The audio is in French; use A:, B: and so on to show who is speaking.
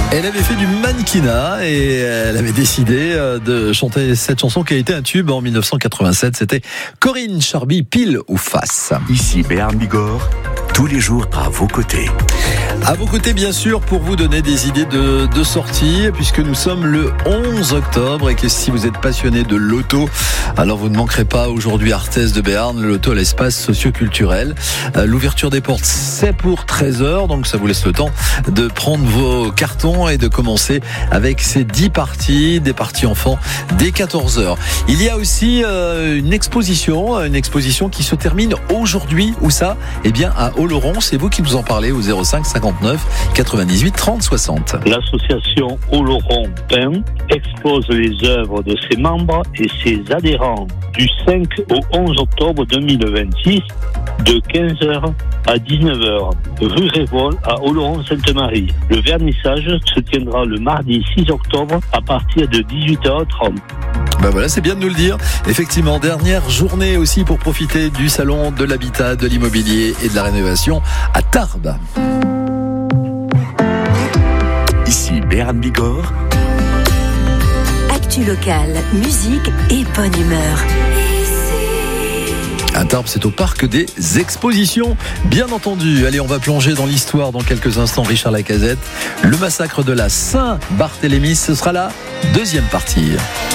A: Elle avait fait du mannequinat et elle avait décidé de chanter cette chanson qui a été un tube en 1987. C'était Corinne Charby, Pile ou Face.
B: Ici Béarn Bigorre, tous les jours à vos côtés.
A: À vos côtés, bien sûr, pour vous donner des idées de sortie, puisque nous sommes le 11 octobre et que si vous êtes passionné de loto, alors vous ne manquerez pas aujourd'hui Arthès de Béarn, le loto à l'espace socio-culturel. L'ouverture des portes, c'est pour 13h, donc ça vous laisse le temps de prendre vos cartons et de commencer avec ces 10 parties, des parties enfants dès 14h. Il y a aussi une exposition qui se termine aujourd'hui. Où ça ? Eh bien, à Oloron. C'est vous qui nous en parlez au 05 59 98 30 60.
C: L'association Oloron Pain expose les œuvres de ses membres et ses adhérents du 5 au 11 octobre 2026 de 15h à 19h, rue Révol à Oloron-Sainte-Marie. Le vernissage se tiendra le mardi 6 octobre à partir de 18h30.
A: Ben voilà, c'est bien de nous le dire. Effectivement, dernière journée aussi pour profiter du salon de l'habitat, de l'immobilier et de la rénovation à Tarbes.
B: Ici Béarn Bigorre.
D: Actu locale, musique et bonne humeur.
A: À Tarbes, c'est au parc des expositions, bien entendu. Allez, on va plonger dans l'histoire dans quelques instants. Richard Lacazette, le massacre de la Saint-Barthélemy, ce sera la deuxième partie.